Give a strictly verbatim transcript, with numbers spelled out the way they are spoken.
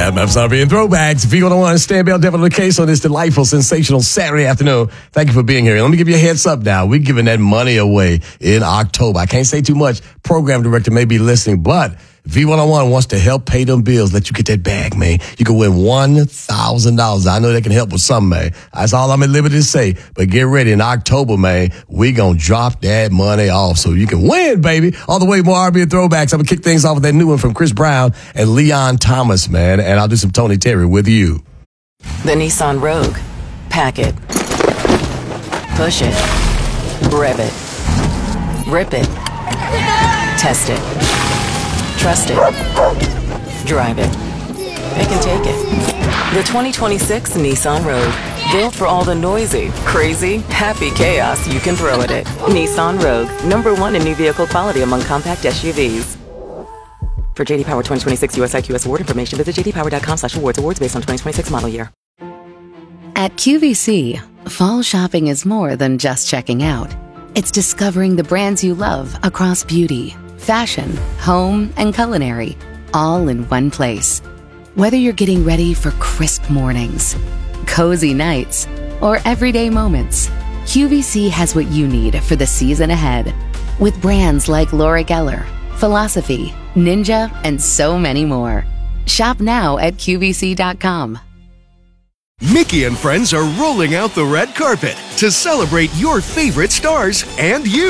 M F S R B and Throwbacks. V one oh one, Stan Bell, Devil the Case on this delightful, sensational Saturday afternoon. Thank you for being here. Let me give you a heads up now. We're giving that money away in October. I can't say too much. Program director may be listening, but V one oh one wants to help pay them bills, let you get that bag, man. You can win one thousand dollars. I know they can help with something, man. That's all I'm at liberty to say. But get ready. In October, man, we going to drop that money off so you can win, baby. All the way more R B and Throwbacks. I'm going to kick things off with that new one from Chris Brown and Leon Thomas, man. And I'll do some Tony Terry with you. The Nissan Rogue. Pack it. Push it. Rev it. Rip it. Test it. Trust it. Drive it. Pick and take it. The twenty twenty-six Nissan Rogue. Built for all the noisy, crazy, happy chaos you can throw at it. Nissan Rogue. Number one in new vehicle quality among compact S U Vs. For J D Power twenty twenty-six U S I Q S award information, visit j d power dot com slash awards. Awards based on twenty twenty-six model year. At Q V C, fall shopping is more than just checking out. It's discovering the brands you love across beauty, fashion, home, and culinary, all in one place. Whether you're getting ready for crisp mornings, cozy nights, or everyday moments, Q V C has what you need for the season ahead. With brands like Laura Geller, Philosophy, Ninja, and so many more. Shop now at Q V C dot com. Mickey and friends are rolling out the red carpet to celebrate your favorite stars and you.